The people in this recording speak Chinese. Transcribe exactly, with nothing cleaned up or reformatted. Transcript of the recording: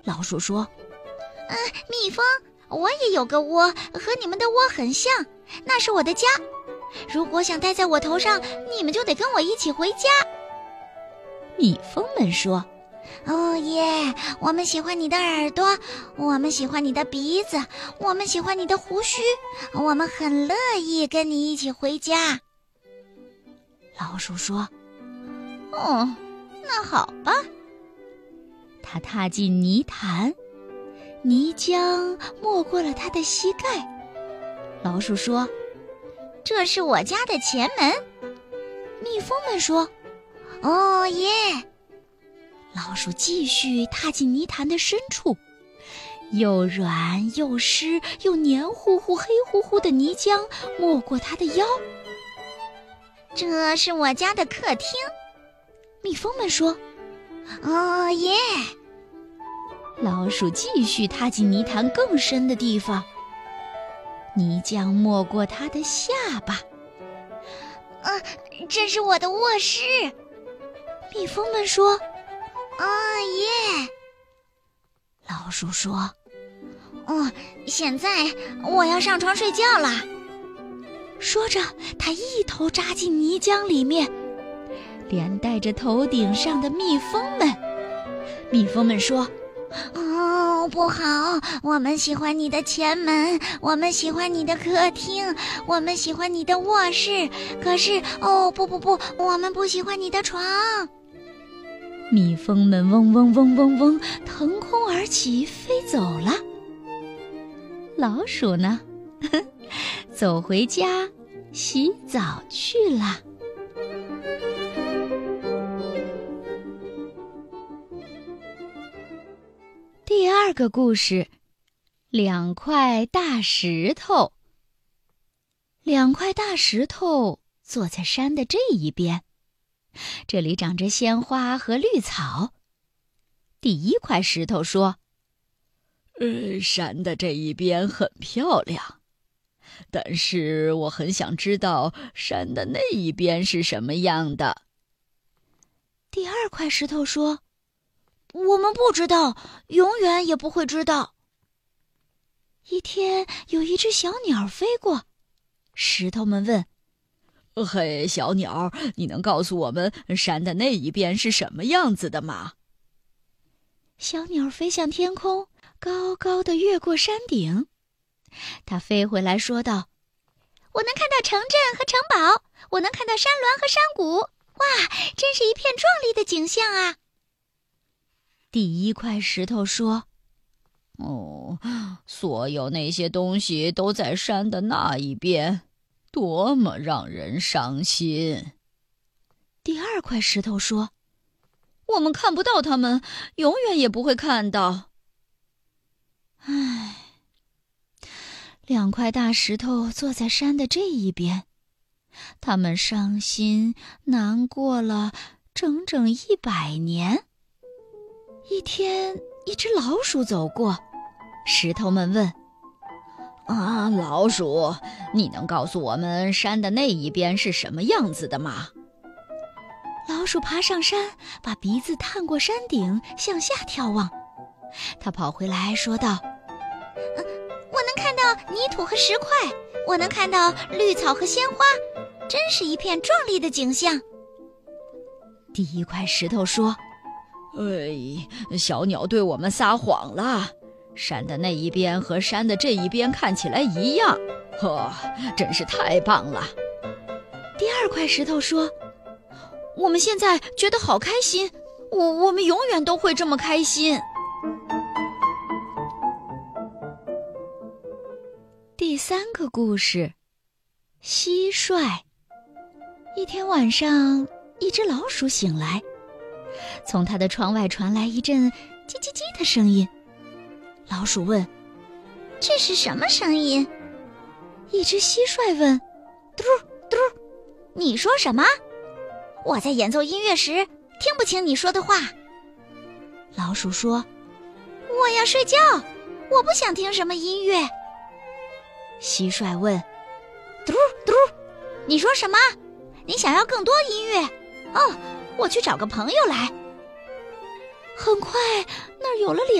老鼠说： 嗯，蜜蜂，我也有个窝，和你们的窝很像，那是我的家。如果想待在我头上，你们就得跟我一起回家。 蜜蜂们说： 哦耶，我们喜欢你的耳朵，我们喜欢你的鼻子，我们喜欢你的胡须，我们很乐意跟你一起回家。 老鼠说： 哦，那好吧。 他踏进泥潭，泥浆没过了他的膝盖。老鼠说： 这是我家的前门。 蜜蜂们说： 哦耶。 老鼠继续踏进泥潭的深处，又软又湿又黏糊糊黑乎乎的泥浆没过他的腰。 这是我家的客厅。 蜜蜂们说： 哦耶。 老鼠继续踏进泥潭更深的地方，泥浆没过他的下巴。 啊，这是我的卧室。 蜜蜂们说： 哦耶。 老鼠说： 哦，现在我要上床睡觉了。 说着，他一头扎进泥浆里面，连带着头顶上的蜜蜂们。蜜蜂们说： 哦，不好，我们喜欢你的前门，我们喜欢你的客厅，我们喜欢你的卧室，可是，哦，不不不，我们不喜欢你的床。 蜜蜂们嗡嗡嗡嗡嗡，腾空而起，飞走了。老鼠呢，走回家洗澡去了。第二个故事，两块大石头。两块大石头坐在山的这一边，这里长着鲜花和绿草。第一块石头说： 呃，山的这一边很漂亮，但是我很想知道山的那一边是什么样的。 第二块石头说：我们不知道，永远也不会知道。一天，有一只小鸟飞过，石头们问： 嘿，小鸟，你能告诉我们山的那一边是什么样子的吗？ 小鸟飞向天空，高高的越过山顶。它飞回来说道： 我能看到城镇和城堡，我能看到山峦和山谷，哇，真是一片壮丽的景象啊！ 第一块石头说： 哦，所有那些东西都在山的那一边，多么让人伤心。 第二块石头说：我们看不到它们，永远也不会看到。唉，两块大石头坐在山的这一边，他们伤心难过了整整一百年。一天，一只老鼠走过，石头们问： 啊，老鼠，你能告诉我们山的那一边是什么样子的吗？ 老鼠爬上山，把鼻子探过山顶，向下眺望。他跑回来说道： 呃、我能看到泥土和石块，我能看到绿草和鲜花，真是一片壮丽的景象。 第一块石头说： 哎，小鸟对我们撒谎了，山的那一边和山的这一边看起来一样，呵，真是太棒了。 第二块石头说：我们现在觉得好开心，我我们永远都会这么开心。第三个故事，蟋蟀。一天晚上，一只老鼠醒来，从它的窗外传来一阵叽叽叽的声音。老鼠问： 这是什么声音？ 一只蟋蟀问： 嘟嘟，你说什么？我在演奏音乐时听不清你说的话。 老鼠说： 我要睡觉，我不想听什么音乐。 蟋蟀问： 嘟嘟，你说什么？你想要更多音乐？哦，我去找个朋友来。 很快，那儿有了两